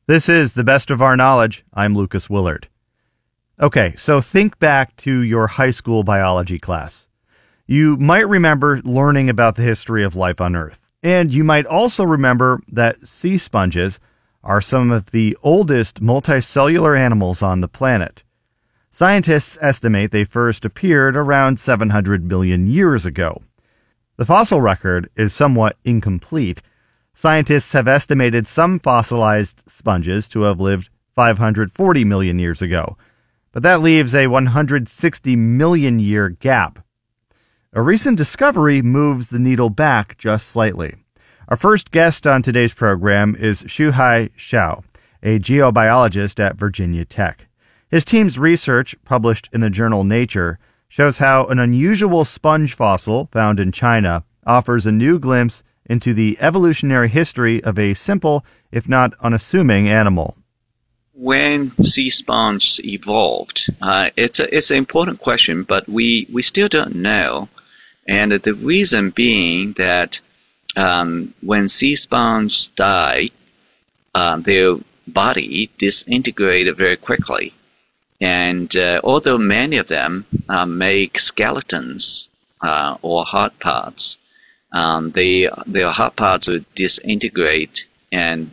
This is The Best of Our Knowledge. I'm Lucas Willard. Okay, so think back to your high school biology class. You might remember learning about the history of life on Earth. And you might also remember that sea sponges are some of the oldest multicellular animals on the planet. Scientists estimate they first appeared around 700 million years ago. The fossil record is somewhat incomplete. Scientists have estimated some fossilized sponges to have lived 540 million years ago, but that leaves a 160 million year gap. A recent discovery moves the needle back just slightly. Our first guest on today's program is Shuhai Hsiao, a geobiologist at Virginia Tech. His team's research, published in the journal Nature, shows how an unusual sponge fossil found in China offers a new glimpse into the evolutionary history of a simple, if not unassuming, animal. When sea sponges evolved, it's an important question, but we still don't know. And the reason being that when sea sponges die, their body disintegrated very quickly. And although many of them make skeletons or hard parts, their hard parts will disintegrate and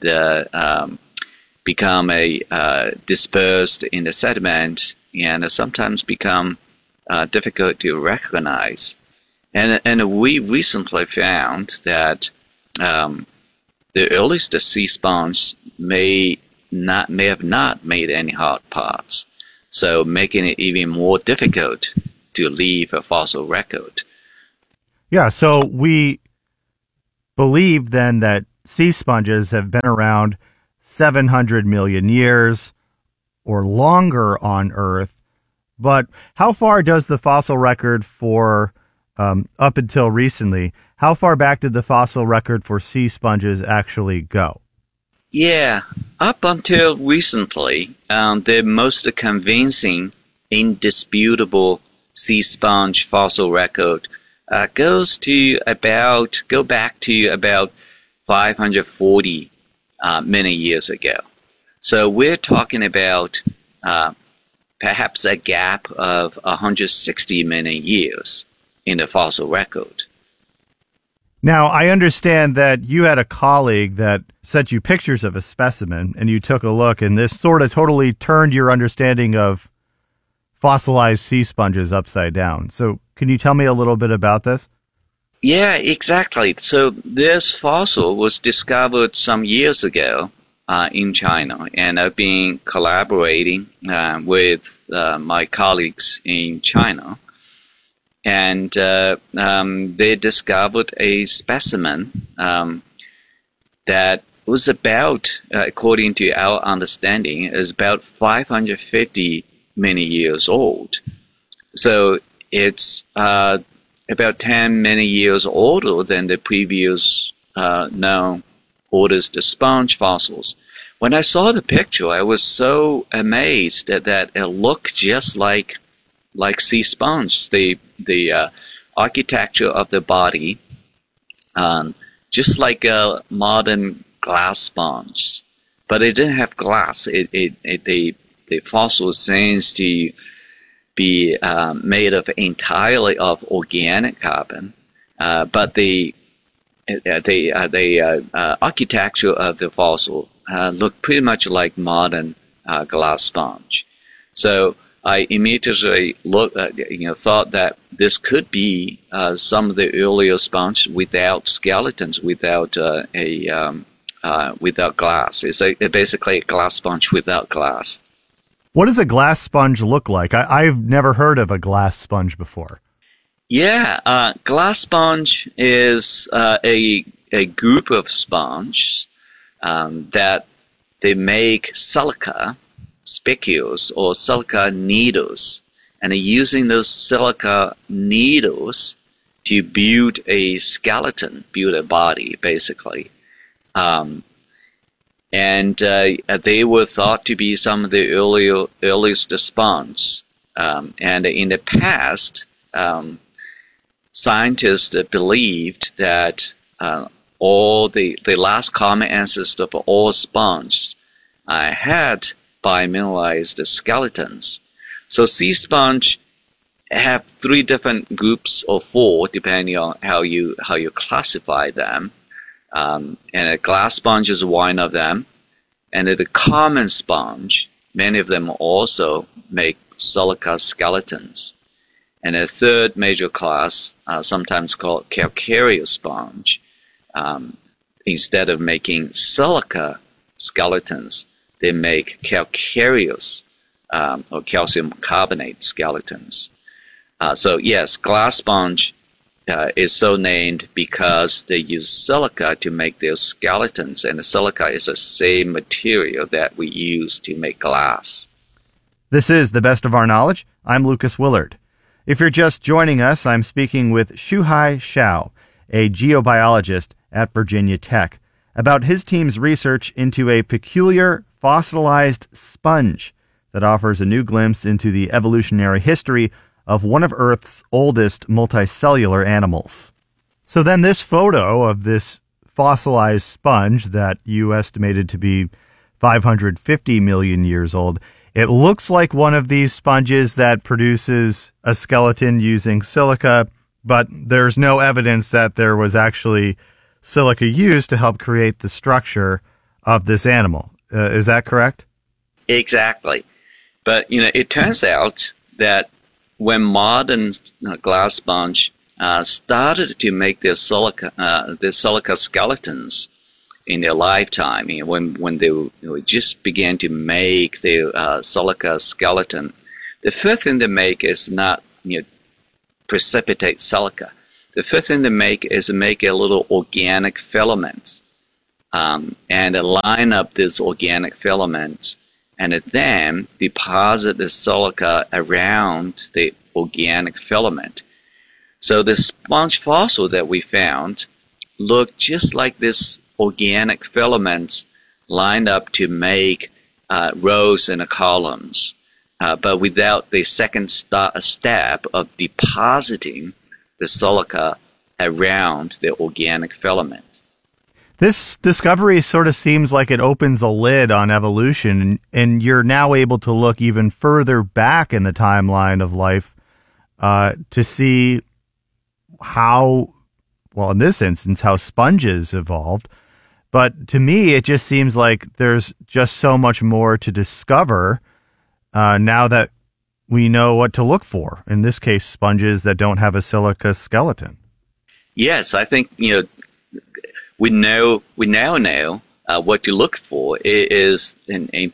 become dispersed in the sediment and sometimes become difficult to recognize. And we recently found that the earliest sea sponge may have not made any hard parts, so making it even more difficult to leave a fossil record. Yeah, so we believe then that sea sponges have been around 700 million years or longer on Earth, but how far does the fossil record for up until recently, how far back did the fossil record for sea sponges actually go? Yeah, up until recently, the most convincing, indisputable sea sponge fossil record go back to about 540 million years ago. So we're talking about perhaps a gap of 160 million years in the fossil record. Now, I understand that you had a colleague that sent you pictures of a specimen, and you took a look, and this sort of totally turned your understanding of fossilized sea sponges upside down. So can you tell me a little bit about this? Yeah, exactly. So this fossil was discovered some years ago in China, and I've been collaborating with my colleagues in China. And they discovered a specimen that was about, according to our understanding, is about 550 million years old. So it's about 10 million years older than the previous known oldest sponge fossils. When I saw the picture, I was so amazed that it looked just like sea sponge, the architecture of the body, just like a modern glass sponge, but it didn't have glass. The fossil seems to be made of entirely of organic carbon, but the architecture of the fossil looked pretty much like modern glass sponge. So I immediately thought that this could be some of the earlier sponges without skeletons, without glass. It's basically a glass sponge without glass. What does a glass sponge look like? I've never heard of a glass sponge before. Yeah, glass sponge is a group of sponges that they make silica spicules or silica needles, and using those silica needles to build a skeleton, build a body, basically. And they were thought to be some of the earliest sponges. And in the past, scientists believed that all the last common ancestor of all sponges had bimineralized skeletons. So sea sponge have 3 different groups or 4, depending on how you classify them. And a glass sponge is one of them. And the common sponge, many of them also make silica skeletons. And a third major class, sometimes called calcareous sponge, instead of making silica skeletons, they make calcareous or calcium carbonate skeletons. So yes, glass sponge is so named because they use silica to make their skeletons, and the silica is the same material that we use to make glass. This is The Best of Our Knowledge. I'm Lucas Willard. If you're just joining us, I'm speaking with Shuhai Hsiao, a geobiologist at Virginia Tech, about his team's research into a peculiar fossilized sponge that offers a new glimpse into the evolutionary history of one of Earth's oldest multicellular animals. So then this photo of this fossilized sponge that you estimated to be 550 million years old, it looks like one of these sponges that produces a skeleton using silica, but there's no evidence that there was actually silica used to help create the structure of this animal. Is that correct? Exactly. But, it turns out that when modern glass sponge started to make their silica skeletons in their lifetime, when they just began to make their silica skeleton, the first thing they make is not precipitate silica. The first thing they make is make a little organic filament and line up these organic filaments, and then deposit the silica around the organic filament. So the sponge fossil that we found looked just like this organic filaments lined up to make rows and columns, but without the second step of depositing the silica around the organic filament. This discovery sort of seems like it opens a lid on evolution, and you're now able to look even further back in the timeline of life to see how, well, in this instance, how sponges evolved. But to me, it just seems like there's just so much more to discover now that we know what to look for. In this case, sponges that don't have a silica skeleton. Yes, I think, we now know what to look for. It is the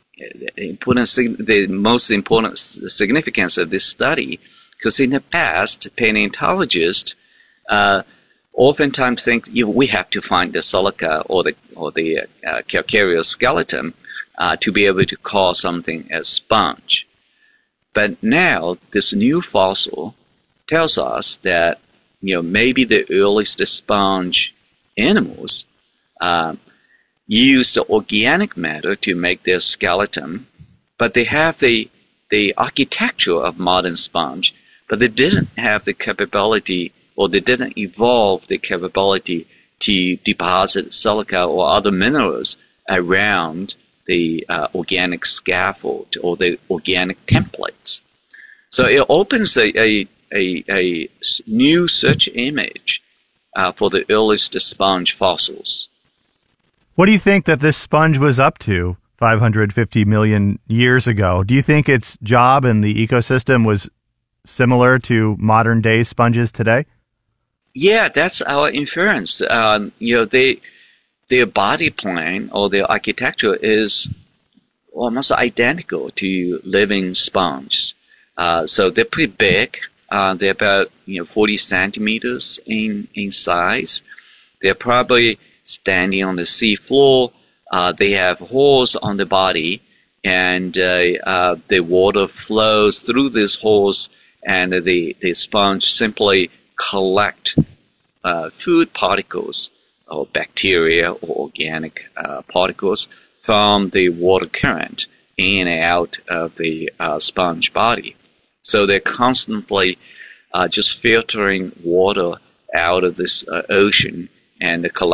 most important significance of this study, because in the past, paleontologists oftentimes think we have to find the silica or the calcareous skeleton to be able to call something a sponge. But now this new fossil tells us that maybe the earliest sponge animals use the organic matter to make their skeleton, but they have the architecture of modern sponge, but they didn't have the capability, or they didn't evolve the capability to deposit silica or other minerals around the organic scaffold or the organic templates. So it opens a new search image for the earliest sponge fossils. What do you think that this sponge was up to 550 million years ago? Do you think its job in the ecosystem was similar to modern day sponges today? Yeah, that's our inference. Their body plan or their architecture is almost identical to living sponges. So they're pretty big. They're about 40 centimeters in size. They're probably standing on the sea floor. They have holes on the body, and the water flows through these holes, and the sponge simply collect food particles or bacteria or organic particles from the water current in and out of the sponge body. So they're constantly just filtering water out of this ocean and collect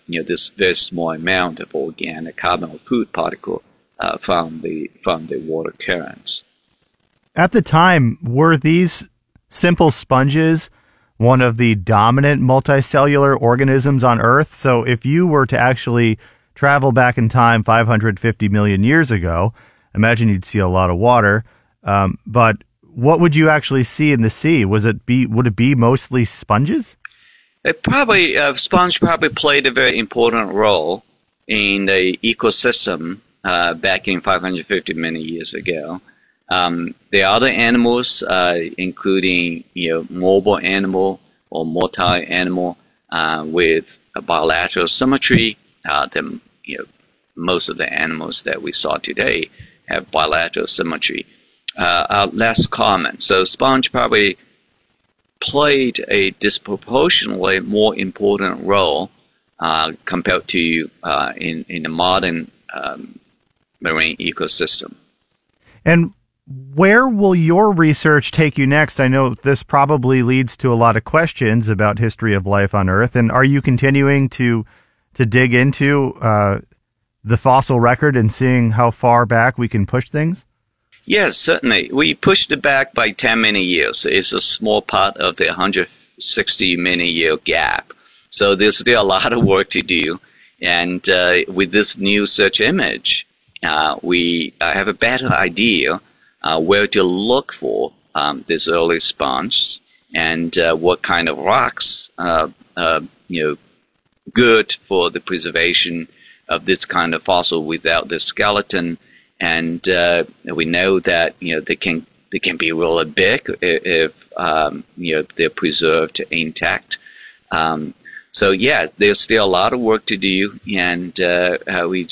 this very small amount of organic carbon or food particle from the water currents. At the time, were these simple sponges one of the dominant multicellular organisms on Earth? So if you were to actually travel back in time 550 million years ago, imagine you'd see a lot of water, but what would you actually see in the sea? Would it be mostly sponges? Sponge probably played a very important role in the ecosystem back in 550 million years ago. There are other animals, including mobile animal or motile animal with a bilateral symmetry. Most of the animals that we saw today have bilateral symmetry. Are less common. So sponge probably played a disproportionately more important role compared to in the modern marine ecosystem. And where will your research take you next? I know this probably leads to a lot of questions about history of life on Earth. And are you continuing to dig into the fossil record and seeing how far back we can push things? Yes, certainly. We pushed it back by 10 million years. It's a small part of the 160 million year gap. So there's still a lot of work to do. And with this new search image, we have a better idea where to look for this early sponge and what kind of rocks good for the preservation of this kind of fossil without the skeleton. And we know that they can be really big if they're preserved intact. So yeah, there's still a lot of work to do, and we